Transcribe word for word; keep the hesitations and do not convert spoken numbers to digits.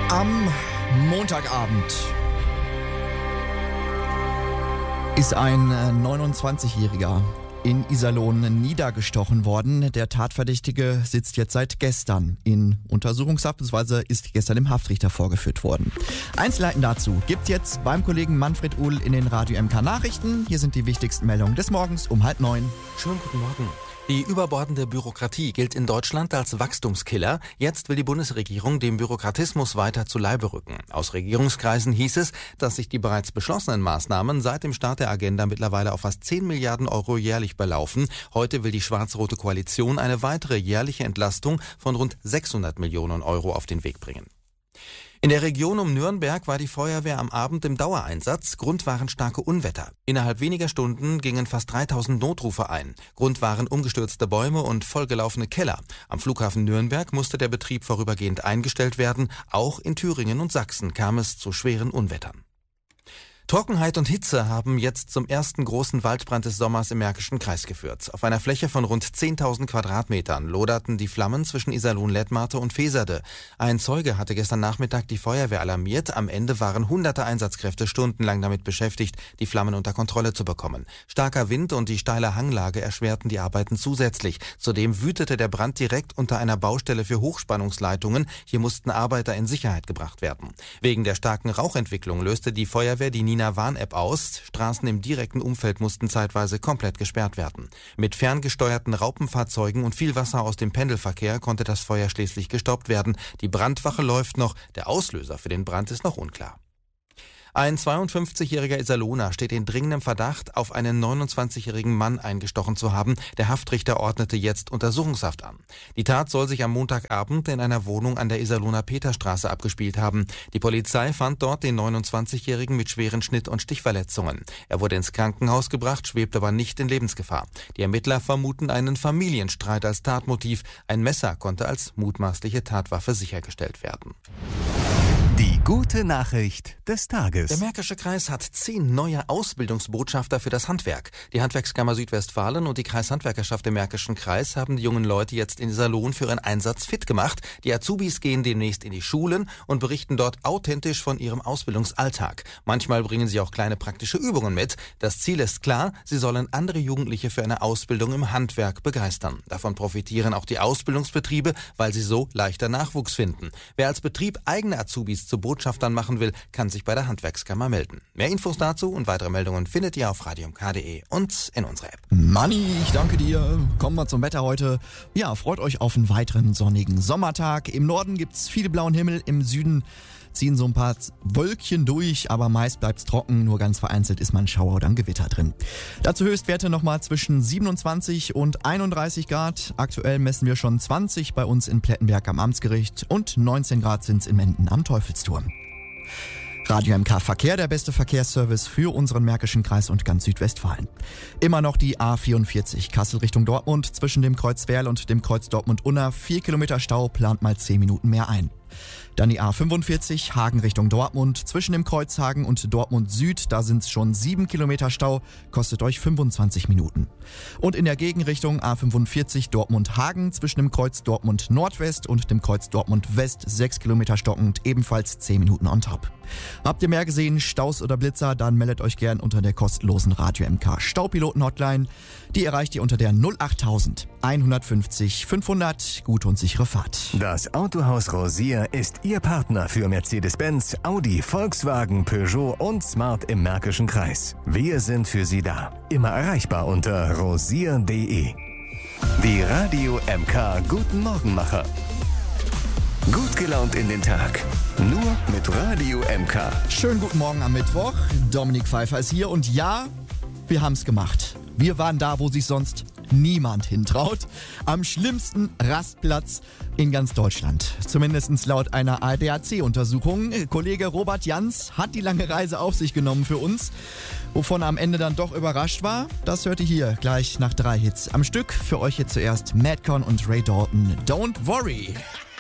Am Montagabend ist ein neunundzwanzigjähriger in Iserlohn niedergestochen worden. Der Tatverdächtige sitzt jetzt seit gestern in Untersuchungshaft, bzw. ist gestern im Haftrichter vorgeführt worden. Einzelheiten dazu gibt jetzt beim Kollegen Manfred Uhl in den Radio M K Nachrichten. Hier sind die wichtigsten Meldungen des Morgens um halb neun. Schönen guten Morgen. Die überbordende Bürokratie gilt in Deutschland als Wachstumskiller. Jetzt will die Bundesregierung dem Bürokratismus weiter zu Leibe rücken. Aus Regierungskreisen hieß es, dass sich die bereits beschlossenen Maßnahmen seit dem Start der Agenda mittlerweile auf fast zehn Milliarden Euro jährlich belaufen. Heute will die schwarz-rote Koalition eine weitere jährliche Entlastung von rund sechshundert Millionen Euro auf den Weg bringen. In der Region um Nürnberg war die Feuerwehr am Abend im Dauereinsatz. Grund waren starke Unwetter. Innerhalb weniger Stunden gingen fast dreitausend Notrufe ein. Grund waren umgestürzte Bäume und vollgelaufene Keller. Am Flughafen Nürnberg musste der Betrieb vorübergehend eingestellt werden. Auch in Thüringen und Sachsen kam es zu schweren Unwettern. Trockenheit und Hitze haben jetzt zum ersten großen Waldbrand des Sommers im Märkischen Kreis geführt. Auf einer Fläche von rund zehntausend Quadratmetern loderten die Flammen zwischen Iserlohn-Lettmate und Feserde. Ein Zeuge hatte gestern Nachmittag die Feuerwehr alarmiert. Am Ende waren hunderte Einsatzkräfte stundenlang damit beschäftigt, die Flammen unter Kontrolle zu bekommen. Starker Wind und die steile Hanglage erschwerten die Arbeiten zusätzlich. Zudem wütete der Brand direkt unter einer Baustelle für Hochspannungsleitungen. Hier mussten Arbeiter in Sicherheit gebracht werden. Wegen der starken Rauchentwicklung löste die Feuerwehr die Nina Warn-App aus. Straßen im direkten Umfeld mussten zeitweise komplett gesperrt werden. Mit ferngesteuerten Raupenfahrzeugen und viel Wasser aus dem Pendelverkehr konnte das Feuer schließlich gestoppt werden. Die Brandwache läuft noch. Der Auslöser für den Brand ist noch unklar. Ein zweiundfünfzigjähriger Iserlohner steht in dringendem Verdacht, auf einen neunundzwanzigjährigen Mann eingestochen zu haben. Der Haftrichter ordnete jetzt Untersuchungshaft an. Die Tat soll sich am Montagabend in einer Wohnung an der Iserlohner Peterstraße abgespielt haben. Die Polizei fand dort den neunundzwanzigjährigen mit schweren Schnitt- und Stichverletzungen. Er wurde ins Krankenhaus gebracht, schwebt aber nicht in Lebensgefahr. Die Ermittler vermuten einen Familienstreit als Tatmotiv. Ein Messer konnte als mutmaßliche Tatwaffe sichergestellt werden. Die gute Nachricht des Tages. Der Märkische Kreis hat zehn neue Ausbildungsbotschafter für das Handwerk. Die Handwerkskammer Südwestfalen und die Kreishandwerkerschaft im Märkischen Kreis haben die jungen Leute jetzt in Iserlohn für ihren Einsatz fit gemacht. Die Azubis gehen demnächst in die Schulen und berichten dort authentisch von ihrem Ausbildungsalltag. Manchmal bringen sie auch kleine praktische Übungen mit. Das Ziel ist klar, sie sollen andere Jugendliche für eine Ausbildung im Handwerk begeistern. Davon profitieren auch die Ausbildungsbetriebe, weil sie so leichter Nachwuchs finden. Wer als Betrieb eigene Azubis zu Botschaftern machen will, kann sich bei der Handwerkskammer melden. Mehr Infos dazu und weitere Meldungen findet ihr auf radio m k punkt d e und in unserer App. Manni, ich danke dir. Kommen wir zum Wetter heute. Ja, freut euch auf einen weiteren sonnigen Sommertag. Im Norden gibt's viel blauen Himmel, im Süden ziehen so ein paar Wölkchen durch, aber meist bleibt's trocken, nur ganz vereinzelt ist mal ein Schauer oder ein Gewitter drin. Dazu Höchstwerte nochmal zwischen siebenundzwanzig und einunddreißig Grad. Aktuell messen wir schon zwanzig bei uns in Plettenberg am Amtsgericht und neunzehn Grad sind's in Menden am Teufelsturm. Radio M K Verkehr, der beste Verkehrsservice für unseren Märkischen Kreis und ganz Südwestfalen. Immer noch die A vierundvierzig, Kassel Richtung Dortmund, zwischen dem Kreuz Werl und dem Kreuz Dortmund-Unna. Vier Kilometer Stau, plant mal zehn Minuten mehr ein. Dann die A fünfundvierzig, Hagen Richtung Dortmund, zwischen dem Kreuz Hagen und Dortmund Süd, da sind es schon sieben Kilometer Stau, kostet euch fünfundzwanzig Minuten. Und in der Gegenrichtung A fünfundvierzig Dortmund-Hagen, zwischen dem Kreuz Dortmund Nordwest und dem Kreuz Dortmund West, sechs Kilometer stockend, ebenfalls zehn Minuten on top. Habt ihr mehr gesehen, Staus oder Blitzer, dann meldet euch gern unter der kostenlosen Radio M K Staupiloten-Hotline. Die erreicht ihr unter der null achttausend hundertfünfzig fünfhundert. Gute und sichere Fahrt. Das Autohaus Rosier ist Ihr Partner für Mercedes-Benz, Audi, Volkswagen, Peugeot und Smart im Märkischen Kreis. Wir sind für Sie da. Immer erreichbar unter rosier punkt d e. Die Radio M K Guten Morgenmacher. Gut gelaunt in den Tag. Nur mit Radio M K. Schönen guten Morgen am Mittwoch. Dominik Pfeiffer ist hier und ja, wir haben's gemacht. Wir waren da, wo sich sonst niemand hintraut. Am schlimmsten Rastplatz in ganz Deutschland. Zumindest laut einer A D A C-Untersuchung. Kollege Robert Jans hat die lange Reise auf sich genommen für uns. Wovon er am Ende dann doch überrascht war, das hört ihr hier gleich nach drei Hits am Stück. Für euch jetzt zuerst Madcon und Ray Dalton. Don't Worry.